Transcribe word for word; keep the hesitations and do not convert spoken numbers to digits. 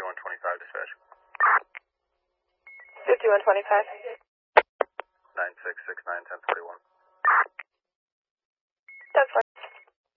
fifty-one twenty-five dispatch. fifty-one twenty-five. nine six six nine ten forty-one. That's fine.